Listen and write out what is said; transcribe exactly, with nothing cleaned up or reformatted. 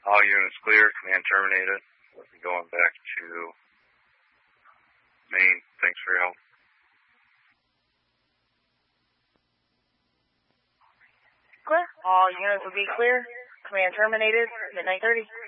All units clear. Command terminated. We'll be going back to main. Thanks for your help. Clear. All units will be clear. Command terminated. Midnight thirty.